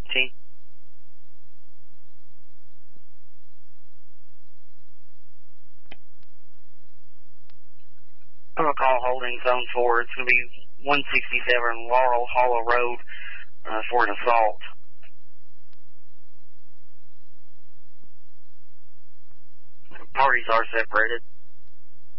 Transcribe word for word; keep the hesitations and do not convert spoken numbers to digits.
Team. I'm going to call holding zone four. It's going to be one sixty-seven Laurel Hollow Road uh, for an assault. Parties are separated.